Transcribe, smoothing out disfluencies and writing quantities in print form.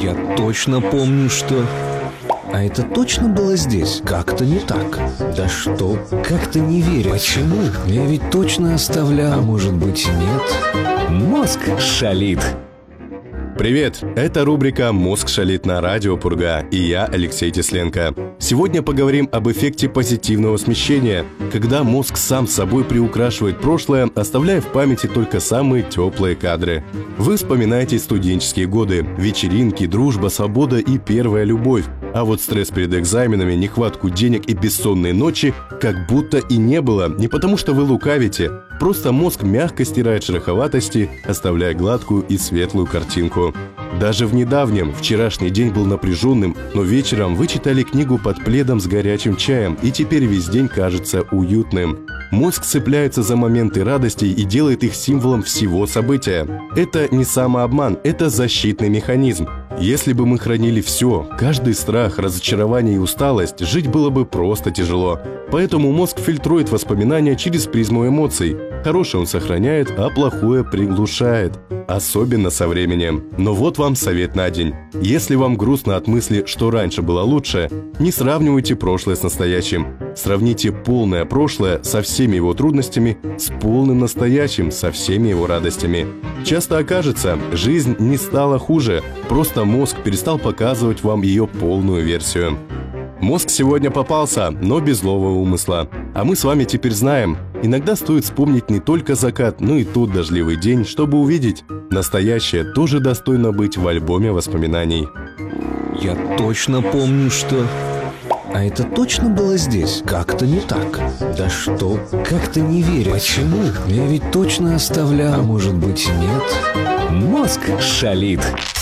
Я точно помню, что... А это точно было здесь? Как-то не так. Да что? Как-то не верю. Почему? Я ведь точно оставлял. А может быть, нет? Мозг шалит. Привет! Это рубрика «Мозг шалит» на радио Пурга, и я, Алексей Тесленко. Сегодня поговорим об эффекте позитивного смещения, когда мозг сам собой приукрашивает прошлое, оставляя в памяти только самые теплые кадры. Вы вспоминаете студенческие годы, вечеринки, дружба, свобода и первая любовь. А вот стресс перед экзаменами, нехватку денег и бессонные ночи как будто и не было, не потому что вы лукавите, просто мозг мягко стирает шероховатости, оставляя гладкую и светлую картинку. Даже в недавнем, вчерашний день был напряженным, но вечером вы читали книгу под пледом с горячим чаем, и теперь весь день кажется уютным. Мозг цепляется за моменты радости и делает их символом всего события. Это не самообман, это защитный механизм. Если бы мы хранили все, каждый страх, разочарование и усталость, жить было бы просто тяжело. Поэтому мозг фильтрует воспоминания через призму эмоций. Хорошее он сохраняет, а плохое приглушает. Особенно со временем. Но вот вам совет на день. Если вам грустно от мысли, что раньше было лучше, не сравнивайте прошлое с настоящим. Сравните полное прошлое со всеми его трудностями с полным настоящим, со всеми его радостями. Часто окажется, жизнь не стала хуже, просто мозг перестал показывать вам ее полную версию. Мозг сегодня попался, но без злого умысла. А мы с вами теперь знаем, иногда стоит вспомнить не только закат, но и тот дождливый день, чтобы увидеть, настоящее тоже достойно быть в альбоме воспоминаний. Я точно помню, что... А это точно было здесь? Как-то не так. Да что? Как-то не верю. Почему? Я ведь точно оставлял. А может быть, нет? Мозг шалит.